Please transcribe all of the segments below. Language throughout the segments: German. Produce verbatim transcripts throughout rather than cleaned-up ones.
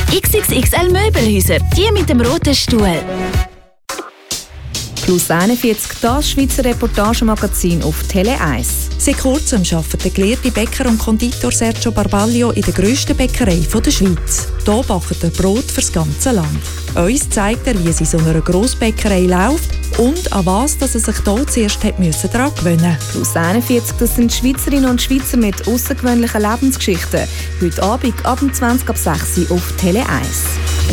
X X X L Möbelhäuser, die mit dem roten Stuhl. Plus einundvierzig, das Schweizer Reportagemagazin auf Tele eins. Seit kurzem arbeitet der gelehrte Bäcker und Konditor Sergio Barbaglio in der grössten Bäckerei der Schweiz. Hier backt er Brot für das ganze Land. Uns zeigt er, wie es in so einer Grossbäckerei läuft und an was dass er sich hier zuerst hat müssen daran gewöhnen musste. Plus einundvierzig, das sind Schweizerinnen und Schweizer mit außergewöhnlichen Lebensgeschichten. Heute Abend ab zwanzig ab sechs auf Tele eins.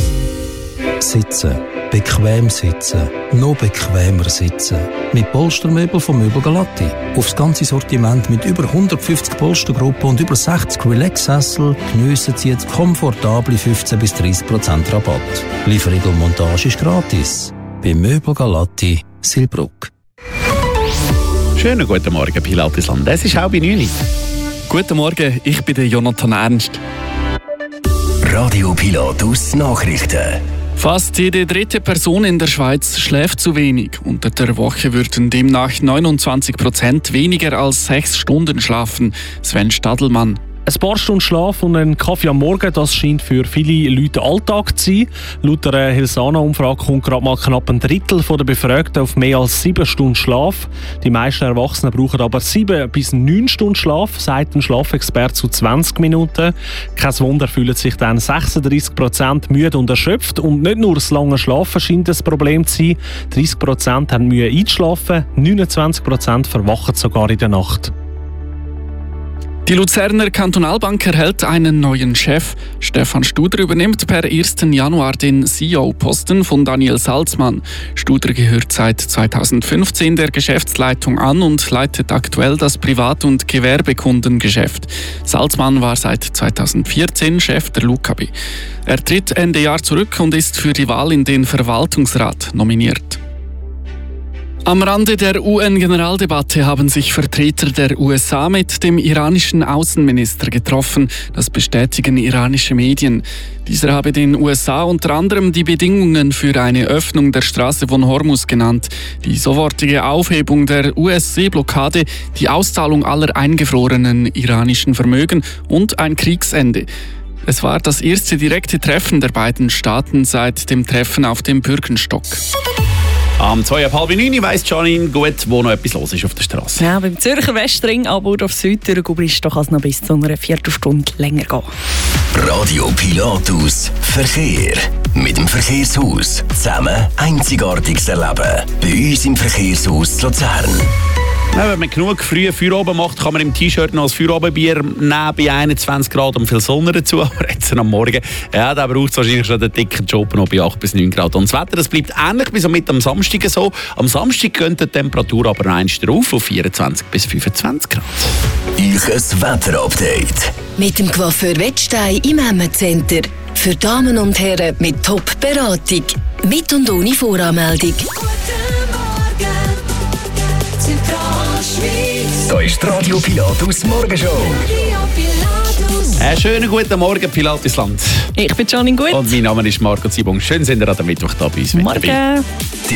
Sitzen. Bequem sitzen. Noch bequemer sitzen. Mit Polstermöbel von Möbel Galatti. Aufs ganze Sortiment mit über hundertfünfzig Polstergruppen und über sechzig Relax-Sessel geniessen Sie jetzt komfortable fünfzehn bis dreißig Prozent Rabatt. Lieferung und Montage ist gratis. Bei Möbel Galatti, Silbruck. Schönen guten Morgen, Pilatisland. Es ist auch bei neun. Guten Morgen, ich bin der Jonathan Ernst. Radio Pilatus Nachrichten. Fast jede dritte Person in der Schweiz schläft zu wenig. Unter der Woche würden demnach neunundzwanzig Prozent weniger als sechs Stunden schlafen. Sven Stadelmann. Ein paar Stunden Schlaf und ein Kaffee am Morgen, das scheint für viele Leute Alltag zu sein. Laut einer Hilsana-Umfrage kommt gerade mal knapp ein Drittel der Befragten auf mehr als sieben Stunden Schlaf. Die meisten Erwachsenen brauchen aber sieben bis neun Stunden Schlaf, sagt ein Schlafexperte zu zwanzig Minuten. Kein Wunder, fühlen sich dann sechsunddreissig Prozent müde und erschöpft. Und nicht nur das lange Schlafen scheint ein Problem zu sein. dreißig Prozent haben Mühe einzuschlafen, neunundzwanzig Prozent verwachen sogar in der Nacht. Die Luzerner Kantonalbank erhält einen neuen Chef. Stefan Studer übernimmt per ersten Januar den C E O-Posten von Daniel Salzmann. Studer gehört seit zweitausendfünfzehn der Geschäftsleitung an und leitet aktuell das Privat- und Gewerbekundengeschäft. Salzmann war seit zweitausendvierzehn Chef der Lucabi. Er tritt Ende Jahr zurück und ist für die Wahl in den Verwaltungsrat nominiert. Am Rande der U N-Generaldebatte haben sich Vertreter der U S A mit dem iranischen Außenminister getroffen. Das bestätigen iranische Medien. Dieser habe den U S A unter anderem die Bedingungen für eine Öffnung der Straße von Hormuz genannt. Die sofortige Aufhebung der U S-Seeblockade, die Auszahlung aller eingefrorenen iranischen Vermögen und ein Kriegsende. Es war das erste direkte Treffen der beiden Staaten seit dem Treffen auf dem Bürgenstock. Am zwei Uhr halb neun weiss Janine gut, wo noch etwas los ist auf der Straße. Ja, beim Zürcher Westring, aber auf Süd ist doch also noch bis zu einer Viertelstunde länger gehen. Radio Pilatus Verkehr. Mit dem Verkehrshaus. Zusammen Einzigartiges erleben. Bei uns im Verkehrshaus zu Luzern. Ja, wenn man genug früh Feierabend macht, kann man im T-Shirt noch ein Feierabendbier nehmen bei einundzwanzig Grad und viel Sonne dazu. Aber jetzt am Morgen, ja, da braucht es wahrscheinlich schon den dicken Job noch bei acht bis neun Grad. Und das Wetter, das bleibt ähnlich bis mit am Samstag so. Am Samstag könnte die Temperatur aber eins drauf auf vierundzwanzig bis fünfundzwanzig Grad. Ich ein Wetterupdate. Mit dem Coiffeur Wettstein im Emmet Center. Für Damen und Herren mit Top-Beratung. Mit und ohne Voranmeldung. Da ist die Radio Pilatus Morgenshow. Einen schönen guten Morgen, Pilatisland. Ich bin Janine Gut. Und mein Name ist Marco Zibong. Schön, sind ihr an der Mittwoch da bei uns mit dabei. Morgen.